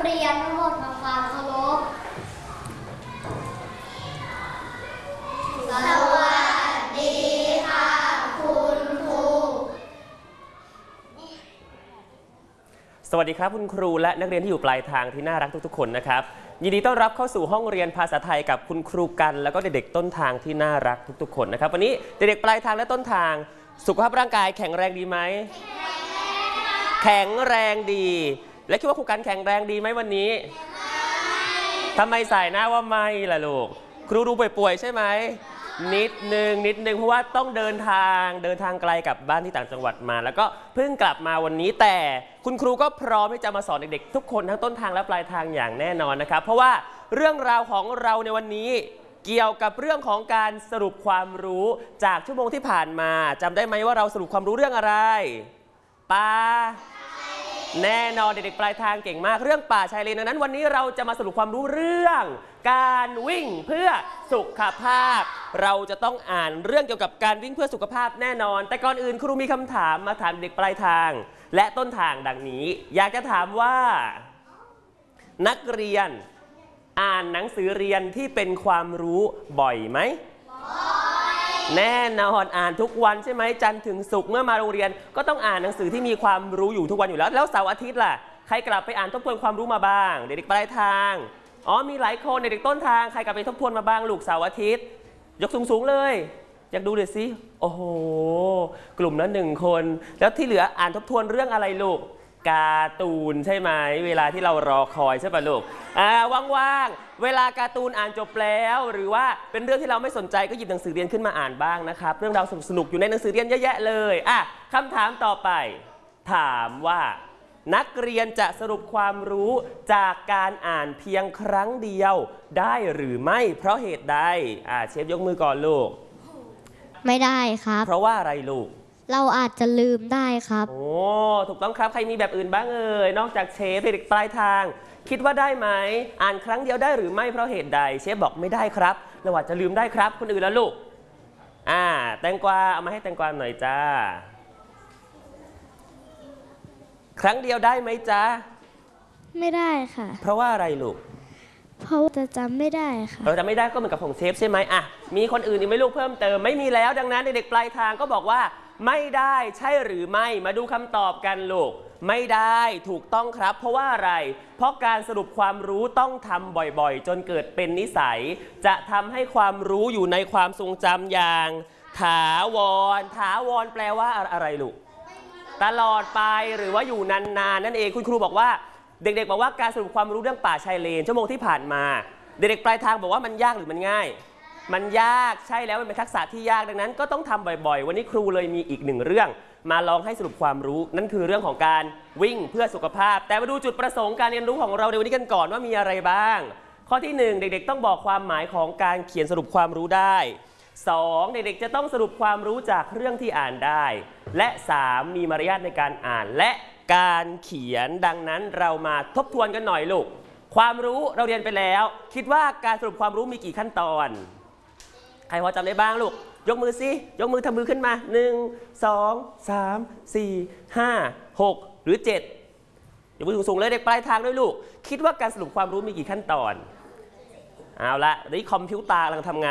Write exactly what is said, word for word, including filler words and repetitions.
เรียนทั้งหมดทำความเคารพสวัสดีค่ะคุณครูสวัสดีครับคุณครูและนักเรียนที่อยู่ปลายทางที่น่ารักทุกๆคนนะครับยินดีต้อนรับเข้าสู่ห้องเรียนภาษาไทยกับคุณครูกันแล้วก็เด็กๆต้นทางที่น่ารักทุกๆคนนะครับวันนี้เด็กๆปลายทางและต้นทางสุขภาพร่างกายแข็งแรงดีไหมแข็งแรงดีและคิดว่าครูกันแข็งแรงดีไหมวันนี้ทำไมใส่หน้าว่าไม่ล่ะลูกครูดูป่วยๆใช่ไหมนิดนึงนิดนึงเพราะว่าต้องเดินทางเดินทางไกลกลับบ้านที่ต่างจังหวัดมาแล้วก็เพิ่งกลับมาวันนี้แต่คุณครูก็พร้อมที่จะมาสอนเด็กๆทุกคนทั้งต้นทางและปลายทางอย่างแน่นอนนะครับเพราะว่าเรื่องราวของเราในวันนี้เกี่ยวกับเรื่องของการสรุปความรู้จากชั่วโมงที่ผ่านมาจำได้ไหมว่าเราสรุปความรู้เรื่องอะไรป่าแน่นอนเด็กๆปลายทางเก่งมากเรื่องป่าชายเลนดังนั้นวันนี้เราจะมาสรุปความรู้เรื่องการวิ่งเพื่อสุขภาพเราจะต้องอ่านเรื่องเกี่ยวกับการวิ่งเพื่อสุขภาพแน่นอนแต่ก่อนอื่นครูมีคำถามมาถามเด็กปลายทางและต้นทางดังนี้อยากจะถามว่านักเรียนอ่านหนังสือเรียนที่เป็นความรู้บ่อยไหมแน่นอนอ่านทุกวันใช่ไหมจันทร์ถึงศุกร์เมื่อมาโรงเรียนก็ต้องอ่านหนังสือที่มีความรู้อยู่ทุกวันอยู่แล้วแล้วเสาร์อาทิตย์ล่ะใครกลับไปอ่านทบทวนความรู้มาบ้างเด็กๆปลายทางอ๋อมีหลายคนเด็กๆต้นทางใครกลับไปทบทวนมาบ้างลูกเสาร์อาทิตย์ยกสูงๆเลยอยากดูเลยสิโอ้โหกลุ่มนั้นหนึ่งคนแล้วที่เหลืออ่านทบทวนเรื่องอะไรลูกการ์ตูนใช่ไหมเวลาที่เรารอคอยใช่ป่ะลูกอ่าว่างๆเวลาการ์ตูนอ่านจบแล้วหรือว่าเป็นเรื่องที่เราไม่สนใจก็หยิบหนังสือเรียนขึ้นมาอ่านบ้างนะครับเรื่องราวสนุกๆอยู่ในหนังสือเรียนเยอะแยะเลยอ่ะคำถามต่อไปถามว่านักเรียนจะสรุปความรู้จากการอ่านเพียงครั้งเดียวได้หรือไม่เพราะเหตุใดอ่าเชฟยกมือก่อนลูกไม่ได้ครับเพราะว่าอะไรลูกเราอาจจะลืมได้ครับโอ้ถูกต้องครับใครมีแบบอื่นบ้างเอ่ยนอกจากเชฟเด็กปลายทางคิดว่าได้ไหมอ่านครั้งเดียวได้หรือไม่เพราะเหตุใดเชฟบอกไม่ได้ครับเราอาจจะลืมได้ครับคนอื่นแล้วลูกอ่าแตงกวาเอามาให้แตงกวาหน่อยจ้าครั้งเดียวได้ไหมจ๊ะไม่ได้ค่ะเพราะว่าอะไรลูกเพราะจะจำไม่ได้ค่ะเราจำไม่ได้ก็เหมือนกับของเชฟใช่ไหมอ่ะมีคนอื่นอีกไหมลูกเพิ่มเติมไม่มีแล้วดังนั้นเด็กปลายทางก็บอกว่าไม่ได้ใช่หรือไม่มาดูคำตอบกันลูกไม่ได้ถูกต้องครับเพราะว่าอะไรเพราะการสรุปความรู้ต้องทำบ่อยๆจนเกิดเป็นนิสัยจะทำให้ความรู้อยู่ในความทรงจำอย่างถาวรถาวรแปลว่าอะไรลูกตลอดไปหรือว่าอยู่นานๆนั่นเองคุณครูบอกว่าเด็กๆบอกว่าการสรุปความรู้เรื่องป่าชายเลนชั่วโมงที่ผ่านมาเด็กๆปลายทางบอกว่ามันยากหรือมันง่ายมันยากใช่แล้วมันเป็นทักษะที่ยากดังนั้นก็ต้องทำบ่อยๆวันนี้ครูเลยมีอีกหนึ่งเรื่องมาลองให้สรุปความรู้นั่นคือเรื่องของการวิ่งเพื่อสุขภาพแต่มาดูจุดประสงค์การเรียนรู้ของเราในวันนี้กันก่อนว่ามีอะไรบ้างข้อที่หนึ่งเด็กๆต้องบอกความหมายของการเขียนสรุปความรู้ได้สองเด็กๆจะต้องสรุปความรู้จากเรื่องที่อ่านได้และสามมีมารยาทในการอ่านและการเขียนดังนั้นเรามาทบทวนกันหน่อยลูกความรู้เราเรียนไปแล้วคิดว่าการสรุปความรู้มีกี่ขั้นตอนใครพอจำได้บ้างลูกยกมือสิยกมือทำมือขึ้นมาหนึ่ง สอง สาม สี่ ห้า หกหรือเจ็ดยกมือสูงๆเลยเด็กปลายทางด้วยลูกคิดว่าการสรุปความรู้มีกี่ขั้นตอนเอาละนี่คอมพิวเตอร์กำลังทำงาน